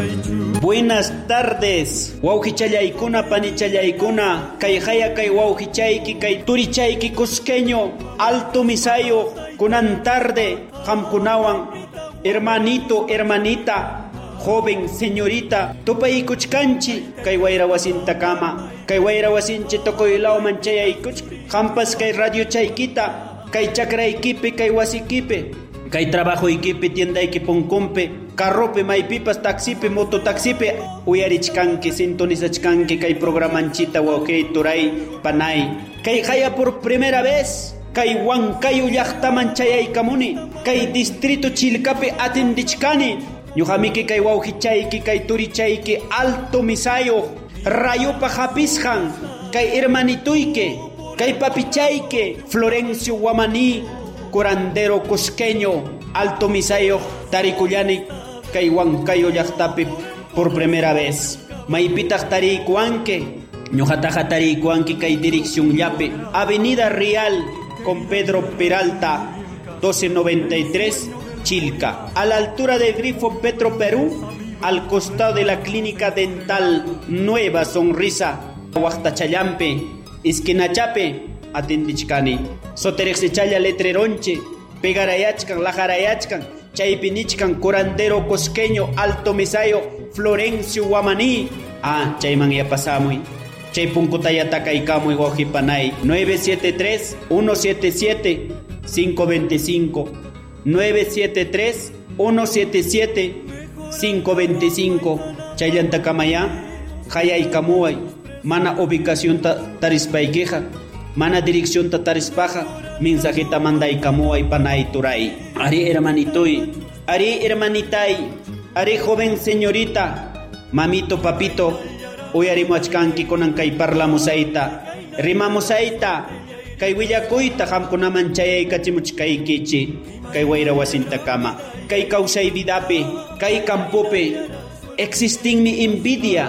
Buenas tardes, waukichallaykuna, panichallaykuna, kay haya kay waukichayki, kay turichayki cusqueño, alto misayo, kunan tarde, hamkunawan, hermanito, hermanita, joven, señorita, tupaykuchkanchi, kay wayrawasinta kama, kay wayrawasinchi tokoylaw manchayaykuch, hampas kay radio chaykita, kay chakraykipi, kay wasikipi, kay trabajo ikipi, tienda ikipunkumpi, carrope, maipipas, taxipe, mototaxipe, uyarichkanki, sintonizachkanki, kay programanchita, waukey, turay, panay. Kay haya por primera vez, kay Huancayo llaqtaman chayaykamuni, kay distrito Chilcapi atendichkani, ñuqamiki kay waukichayki, kay turichayki, alto misayo, rayupa hapishan, kay hermanituyke, kay papichayke, Florencio Guamaní, curandero cusqueño, alto misayo, tarikullani, kay Huancayo llaqtapi por primera vez. Maypitaq tarikuanke, ñuqataqa tarikuanki kay dirección llapi, Avenida Real con Pedro Peralta, 1293, Chilca, a la altura del grifo Petro Perú, al costado de la clínica dental Nueva Sonrisa, Huachtachallampe, Isquinachape, atendichkani. Soterexechalla letreronche, pegarayachkan, lajarayachkan, chaypinichkan, curandero cosqueño, alto misayo, Florencio Guamaní. Chayman ya pasamuy. Chay punkutayataka ikamuy wajipanay. 973-177-525. 973-177-525. Chaylantakamaya, haya ikamuay. Mana ubicación tarispaikeja. Mana dirección tatarispaja, mensajita manda ikamuay panay turay. Ari hermanitoy, ari hermanitay, ari joven señorita, mamito papito, hoy arimuachkanki konan kay parlamusaita, rimamusaita, kay willakuita hamkunaman chayay kachimuchkaykichi, kay wayrawasinta kama, kay kausay vidapi, kay kampupi, existingmi envidia,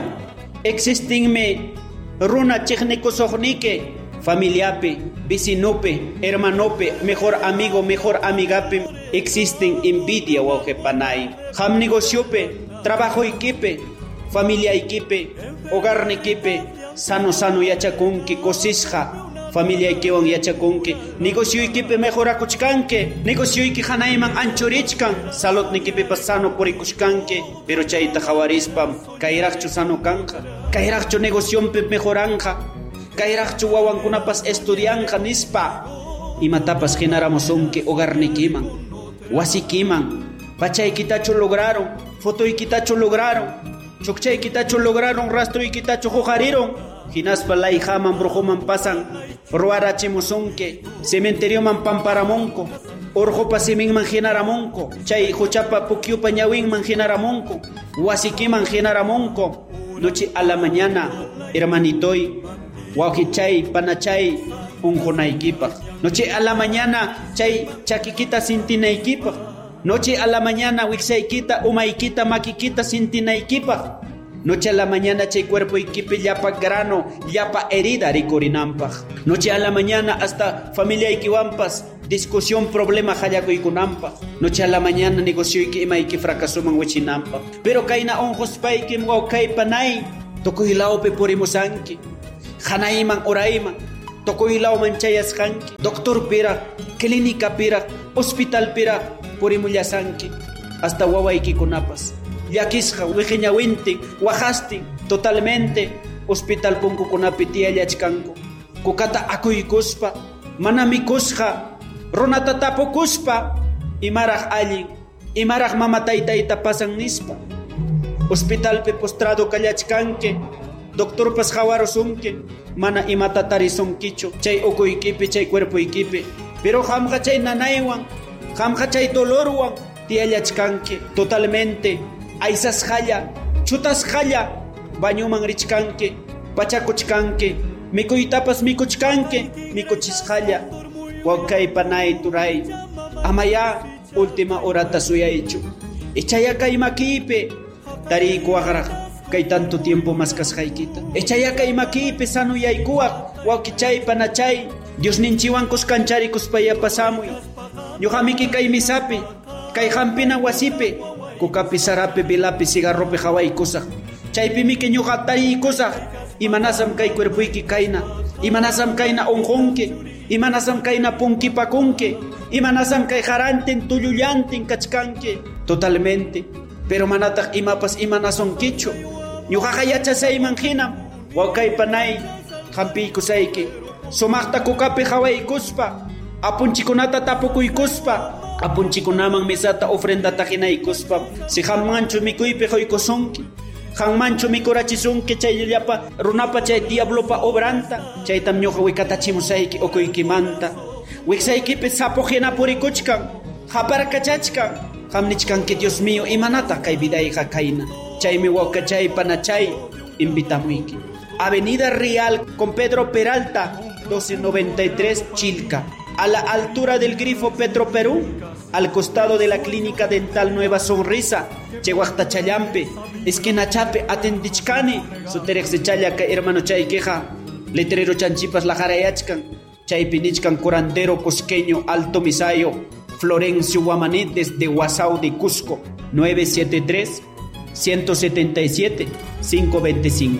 existingmi runa chiknikusohnike, familiape, vecinope, hermanope, mejor amigo, mejor amigape, existen envidia waujepanay. Ham negociope, trabajo equipe, familia equipe, hogar equipe, sano yachakunki, cosisja, familia equipe yachakunki, negocio equipe mejor akuchkanke, negocio equipe hanayman anchorichkan, salud equipe pasano por ikuchkanke, pero chayta jawarispam, kairachcho sano kanja, kairachcho negociompe mejoranja, kairachchu wawankunapas estudianja nispa, imatapas generamusonke hogarnikiman, wasikiman, pachaykitachu lograron, fotoykitachu lograron, chukchaykitachu lograron, rastroykitachu jojariron, hinaspa layhaman brujoman pasan, ruarachimusonke, cementerioman pamparamonko, orjopa seminman genaramonko, chay huchapa pukyupa ñawinman genaramonko, wasikiman genaramonko, noche a la mañana, hermanitoy, wauhichay, panachay, unjonaykipaj. Noche a la mañana, chay chakikita sintinaykipaj. Noche a la mañana, wiksaykita, umaykita, makikita sintinaykipaj. Noche a la mañana, chay cuerpo ikipi, llapa grano, llapa herida rikurinampaj. Noche a la mañana, hasta familia ikiwampas, discusión, problema, hayakuykunampaj. Noche a la mañana, negocio ikimayki fracasuman wichinampa. Pero kaina onjospaykim waukay panay, tokuylawpe purimusanki. Hanayman orayman, tokoylawman chayasqanki, doctor pira, clínica pira, hospital pira, purimullasanki, hasta wawaykikunapas. Llakisqa wiqiñawintin, wajastin, totalmente, hospital punkukunapi tiyallachkanku. Kukata akuykuspa, mana mikusqa, runata tapukuspa, imaraq allin, imaraq mamataytayta pasan nispa. Hospitalpi postrado kallachkanki, doctor pas jawarosunki, mana imata tarisonkichu, chay ukuykipi, chay cuerpo ikipi. Pero hamqa chay nanaywan, hamqa chay dolorwan, tiyallachkanki, totalmente, aysas haya, chutas haya, bañuman richkanki, pachakuchkanki, mikuytapas mikuchkanki, mikuchishalla, waukay panay turay, amaya, última horata suyaychu, ichayaka imakipi, tarikuagraq, kay tanto tiempo más kasqaykita. Echayaka imakipi sano yaykuaq, waukichay panachay, Dios ninchiwan kuskanchari kuspaya pasamuy. Ñuqamiki kay misapi, kay hampina wasipi, kukapi sarapi bilapi cigarropi hawaykusaq chaypimi que ñuqa tariykusaq imanasam kay cuerpuyki kayna imanasam kayna unqunki imanasam kayna punkipakunki imanasam kay harantin tullullantin kachkanki totalmente pero manataq imapas imanasonkichu ñuqaqa yachasayman hinam wawqaypanay hampiykusayki sumaqta kukapi hawaykuspa apunchikunata tapukuykuspa apunchikunaman mesata ofrendata hinaykuspa si hammanchu mikuypi quykusunki hammanchu mikurachisunki chayllapa runapa chay diablopa obranta chaytam ñuqa wikatachimusayki ukuykimanta wiksaykipi sapo hina purikuchkan haparkachachkan hamnichkanki Dios mío imanata kay vidayqa kayna chaymi wawqachaypana chay invitamuyki Avenida Real con Pedro Peralta 1293 Chilca a la altura del grifo Petro Perú, al costado de la clínica dental Nueva Sonrisa, Chehuachta Chayampe, esquina Chape, Atendichcani, Soterex Chayaca, hermano Chayqueja, letrero Chanchipas La Jarayachcan, Chaypinichcan, curandero cusqueño, Alto Misayo, Florencio Guamaní, desde Guasao de Cusco, 973-177-525,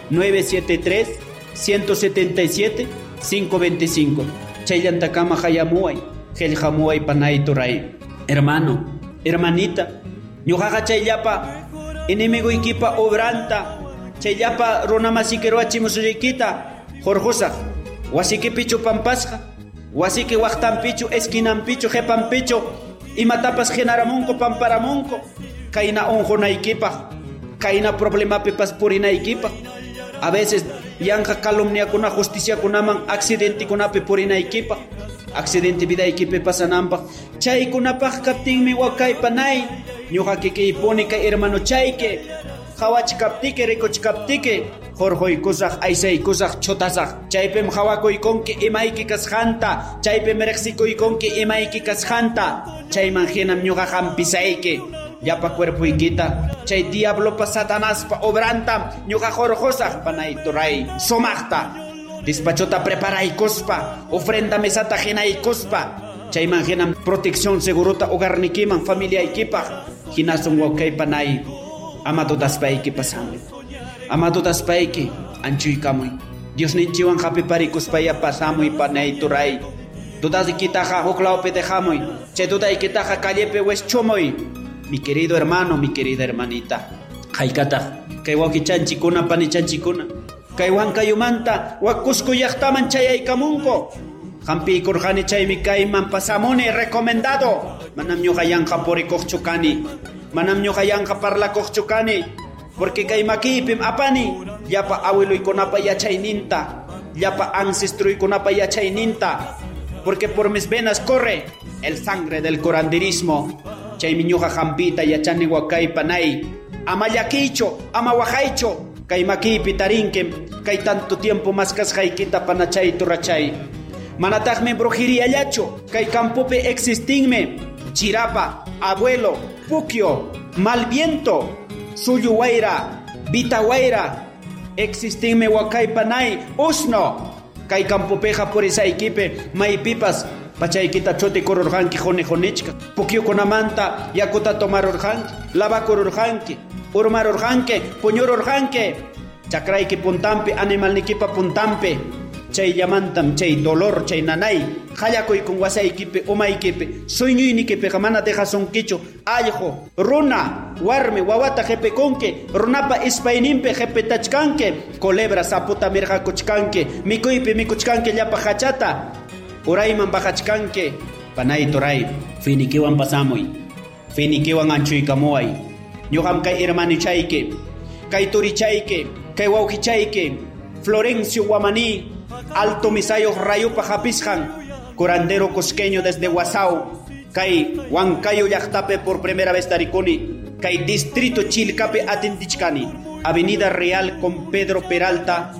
973-177-525. Chaylantakama hayamuay, heljamuay panay turay. Hermano, hermanita, ñuqaqa chayllapa inimiguykipa obranta, chayllapa runamasikiruachimusriykita, jorjusaq, wasikipichu pampasqa, wasiki waqtanpichu, esquinanpichu, qepanpichu, imatapas genaramunko, pamparamunko, kayna unqunaykipaq, kayna problemapipas purinaykipaq. A veces yanqa calumniakuna justiciakunaman accidentikunapi purinaykipa accidente vidaykipi pasananpaq chaykunapaq kaptinmi wakaypanay ñuqa kikiypuni kay hermano chayke hawachkaptiki rikuchkaptiki jorjoykusaq aysaykusaq chutasaq chaypim hawakuykunki imayki kasqanta chaypim riqsikuykunki imayki kasqanta chayman hinam ñuqa hampisayki llapa cuerpuykita chay diablopa satanaspa obrantam ñuqa jorjosaq panay turay sumaqta despachota preparaykuspa ofrenda mesata hinaykuspa chayman hinam protección segurota hogarnikiman familiaykipaq hinasun wawqaypanay ama dudaspayki pasamuy ama dudaspayki anchuykamuy Diosninchiwan hapiparikuspa pasamuy panay turay dudaykitaqa huk lawpi dejamuy chay dudaykitaqa callepi weshchumuy. Mi querido hermano, mi querida hermanita. Haykata, kay wawqichanchikuna panichanchikuna. Kay wankayumanta wakusku llaqtaman chayaykamunko. Hampiykurqani chaymi kayman pasamuni recomendado. Manam ñuqa yanqa purikuqchu kani. Manam ñuqa yanqa parlakuqchu kani. Porque kay makiypim apani llapa abueluykunapa yachayninta, llapa ancestruykunapa yachayninta. Porque por mis venas corre el sangre del curanderismo. Chaymi ñuqa hampita yachani wakaypanay ama llakicho, ama waqaycho kay makiypi tarinkim kay tanto tiempo maskasqaykita panachay turachay manataqmi brujeriallachu kay campupi existinme chirapa, abuelo, pukio, malviento, suyuwayra, vitawayra existinme wakaypanay usno kay campupiqa purisaykipi maypipas pachaykita chuti kururqanki jonichka pukyukunamanta yakuta tomarurqanki lavakururqanki urmarurqanki puñururqanki chakrayki puntampi animalnikipa puntampi chayllamantam chay dolor chay nanay qallakuykun wasaykipi umaykipi suyñuynikipiqa mana dejasunkichu allqu runa warmi wawata qhipikunki runapa ispayninpi qhipitachkanki culebra saputa mirqakuchkanki mikuypi mikuchkanki llapa hachata urayman bajachkanki panay turay finikiwan pasamuy finikiwan anchuykamuay ñuqam kay hermanichayki kay turichayki kay wawqichayki Florencio Guamaní Alto Misayo Rayupa Japisjan curandero cusqueño desde Guasao kay Huancayo llaqtapi por primera vez tarikuni kay distrito Chilcapi Atendichcani Avenida Real con Pedro Peralta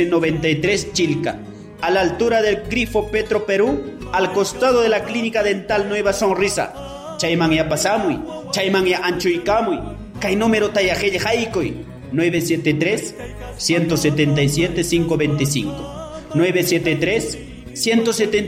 1293 Chilca a la altura del grifo Petro Perú, al costado de la clínica dental Nueva Sonrisa. Chayman ya pasamuy, chayman ya anchuykamuy, kay número tayajeje haikoy, 973-177-525.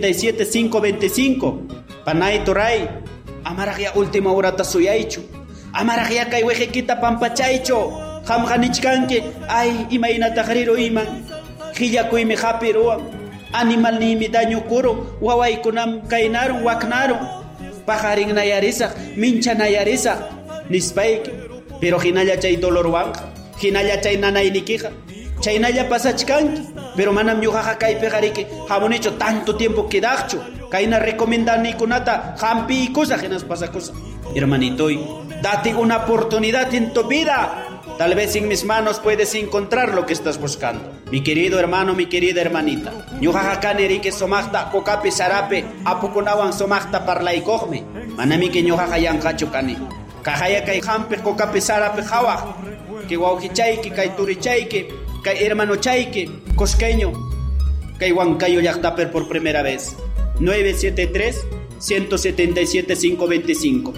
973-177-525. Panay toray, amaragya última hora tasuyaychu. amaraq kay wejekita pampachaycho hamqanichkanki ay imaynata qriro iman qillakuymi hapiruwan animal nimi daño kuro wawaykunam kaynaron waknaron pajarin nayarisaq mincha nayarisaq nispayki pero hinalla chay dolorwanqa hinalla chay nanaynikiqa chaynalla pasachkanki pero manam ñuqaqa kaypiqa riki hamunicho tanto tiempo quedaqchu kayna recomendanikunata hampiykusaq hinas pasakusaq. Hermanitoy, date una oportunidad en tu vida. Tal vez en mis manos puedes encontrar lo que estás buscando. Mi querido hermano, mi querida hermanita. Ñuqaqa kaniriki somaqta kokapi sarape apukunawan somaqta parlaykogmi. Manami que ñuqaqa yanqachu kani. Kajaya kay hampi kokapi sarape hawaq. Que wawqichayki, kay turichayki, kay hermano chayki, cosqueño, kay Huancayo llaqtapi por primera vez. 973-177-525.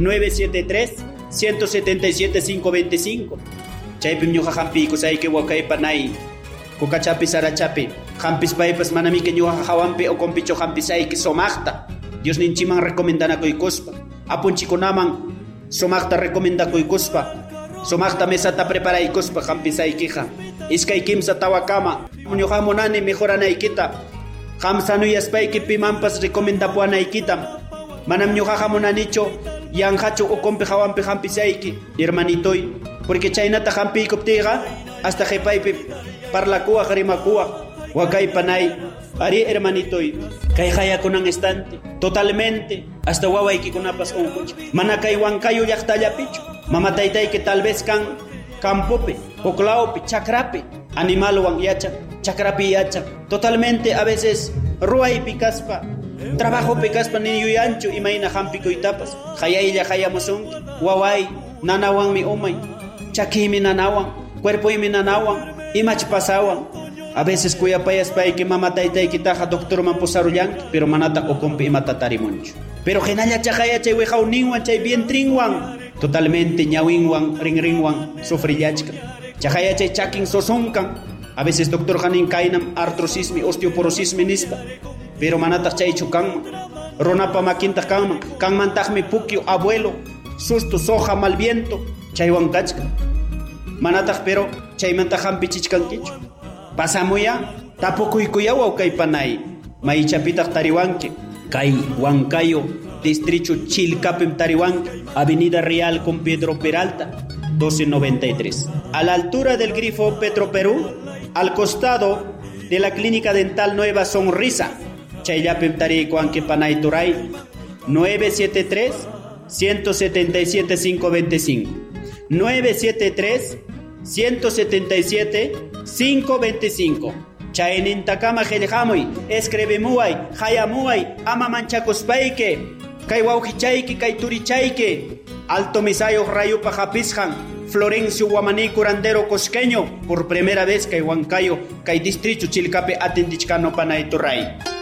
973-177-525. Chaypim ñuqa hampiykusayki wakaypanay kukachapi sarachapi hampispaypas manami que ñuqa hawanpi o compicho hampisayki somaqta Dios ninchiman recomendanakuykuspa apunchikunaman somaqta recomendakuykuzpa somaqta mesata preparaykuspa hampisaykiqa iskay kimsa tawakama ñuqa munani mejoranaykita hamsanuyaspayki pimanpas recomendapuanaykita manam ñuqaqa munanichu yanqachu ukunpi hawanpi hampisayki hermanitoy porque chaynata hampiykuptiyqa hasta qhipaypi parlakuwaq rimakuwaq wakaypanay ari hermanitoy kay hayakunan instante totalmente hasta wawaykikunapas unquch mana kay Huancayo llaqtallapichu mamataytayki tal vez kan campopi uklawpi chakrapi animalwan yacha chakrapi yacha totalmente a veces ruwaypi kaspa trabajo pikaspa ni yuyanchu imayna hampikuytapas hayaylla hayamusunki waway nanawanmi umay chakimi nanawan cuerpoymi nanawan imach pasawan a veces kuyapayaspayki mamataytaykitaqa doctorman pusarullanki pero manata ukunpi imata tarimunchu pero hinalla chaqaya chay wejawninwan chay vientrinwan totalmente ñawinwan rinrinwan sufrillachka chaqaya chay chakin sosunkan a veces doctor hanin kaynam artrosismi osteoporosismi nispa pero manataq chaychu kanman runapa makintaq kanman kanmantaqmi pukyu abuelo susto soja mal viento chaywan kachka manataq pero chaymanta hampichichkankichu pasamuya tapukuykuya wawkaypanay maychapitaq tariwanki kay Huancayo distrito Chilcapim tariwanki avenida Real con Pedro Peralta 1293 a la altura del grifo Petroperú al costado de la clínica dental Nueva Sonrisa chayllapim tarikuanki panay turay 973-177-525 973-177-525 chaynintakama qillqamuy escribimuway hayamuway ama manchakuspayki kay wawqichayki kay turichayki Alto Misayo Rayupa Japisjan Florencio Guamaní curandero cosqueño por primera vez kay Huancayo kay distrito Chilcapi atendichkano panay turay